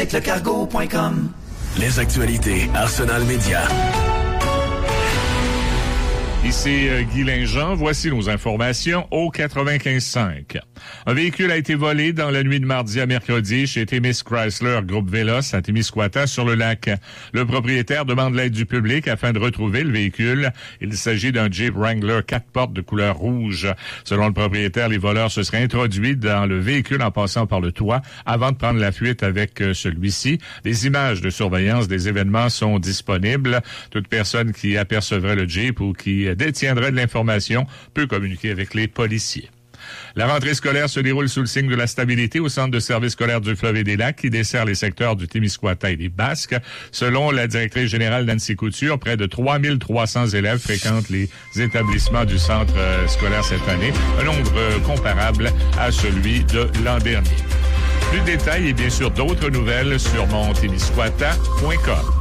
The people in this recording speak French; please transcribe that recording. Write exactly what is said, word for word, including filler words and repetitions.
avec le cargo point com. Les actualités Arsenal Média. Ici euh, Guy Linjean, voici nos informations au quatre-vingt-quinze cinq. Un véhicule a été volé dans la nuit de mardi à mercredi chez Témis Chrysler Groupe Vélos à Témiscouata sur le lac. Le propriétaire demande l'aide du public afin de retrouver le véhicule. Il s'agit d'un Jeep Wrangler quatre portes de couleur rouge. Selon le propriétaire, les voleurs se seraient introduits dans le véhicule en passant par le toit avant de prendre la fuite avec celui-ci. Des images de surveillance des événements sont disponibles. Toute personne qui apercevrait le Jeep ou qui détiendrait de l'information peut communiquer avec les policiers. La rentrée scolaire se déroule sous le signe de la stabilité au centre de service scolaire du Fleuve et des Lacs qui dessert les secteurs du Témiscouata et des Basques. Selon la directrice générale Nancy Couture, près de trois mille trois cents élèves fréquentent les établissements du centre scolaire cette année, un nombre comparable à celui de l'an dernier. Plus de détails et bien sûr d'autres nouvelles sur mon témiscouata point com.